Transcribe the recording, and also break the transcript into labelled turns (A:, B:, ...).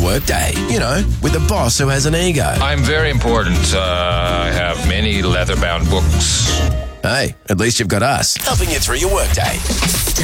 A: workday. You know, with a boss who has an ego.
B: I'm very important. I have many leather-bound books.
A: Hey, at least you've got us helping you through your workday.